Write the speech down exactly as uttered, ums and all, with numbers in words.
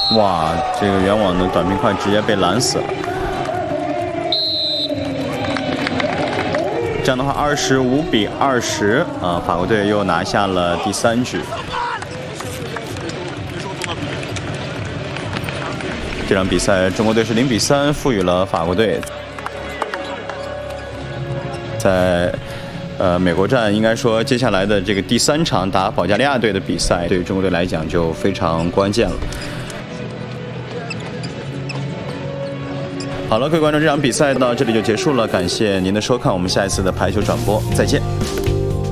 哇，这个圆网的短平快直接被拦死了。这样的话，二十五比二十啊，法国队又拿下了第三局。这场比赛，中国队是零比三负于了法国队。在呃美国站，应该说接下来的这个第三场打保加利亚队的比赛，对于中国队来讲就非常关键了。好了，各位观众，这场比赛到这里就结束了，感谢您的收看，我们下一次的排球转播再见。